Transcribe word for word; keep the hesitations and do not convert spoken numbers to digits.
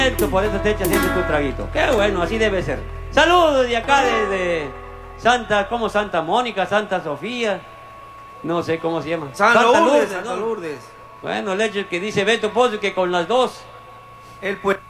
Por eso te echas siempre tu traguito. Qué bueno, así debe ser. Saludos de acá desde Santa, ¿cómo? Santa Mónica, Santa Sofía. No sé cómo se llama. Santa, Santa Lourdes, Lourdes, Santa ¿no? Lourdes. Bueno, leche que dice Beto Pozo que con las dos. Él puede.